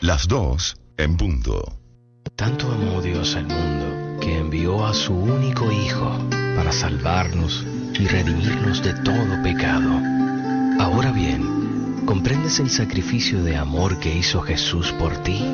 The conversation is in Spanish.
Las 2 en punto. Tanto amó Dios al mundo, que envió a su único Hijo, para salvarnos y redimirnos de todo pecado. Ahora bien, ¿comprendes el sacrificio de amor que hizo Jesús por ti?